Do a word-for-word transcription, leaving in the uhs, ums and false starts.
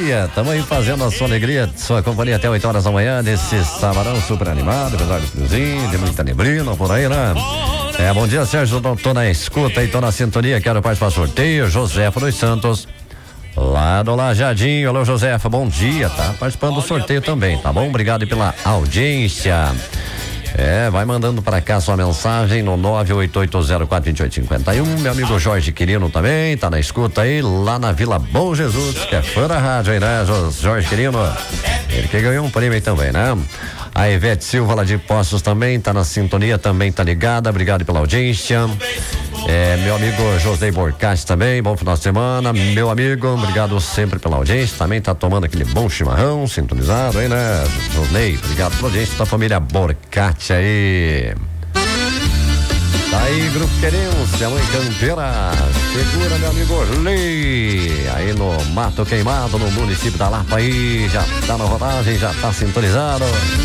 dia. Estamos aí fazendo a sua alegria, sua companhia até oito horas da manhã, nesse sabadão super animado, apesar do friozinho, de muita neblina por aí, né? É, bom dia, Sérgio. Tô, tô na escuta e tô na sintonia. Quero participar do sorteio. Josefa dos Santos, lá do Lajadinho. Alô, Josefa, bom dia, tá? Participando do sorteio também, tá bom? Obrigado pela audiência. É, vai mandando para cá sua mensagem no nove oito oito zero quatro dois oito cinco um. Meu amigo Jorge Quirino também tá na escuta aí, lá na Vila Bom Jesus, que é fã da rádio aí, né, Jorge Quirino? Ele que ganhou um prêmio aí também, né? A Ivete Silva lá de Poços também tá na sintonia, também tá ligada. Obrigado pela audiência. É, meu amigo José Borcati também, bom final de semana. Meu amigo, obrigado sempre pela audiência. Também tá tomando aquele bom chimarrão, sintonizado aí, né? José, obrigado pela audiência da família Borcati aí. Tá aí, Grupo Querência, Mãe Campeira. Segura, meu amigo Lei. Aí no Mato Queimado, no município da Lapa aí. Já tá na rodagem, já tá sintonizado.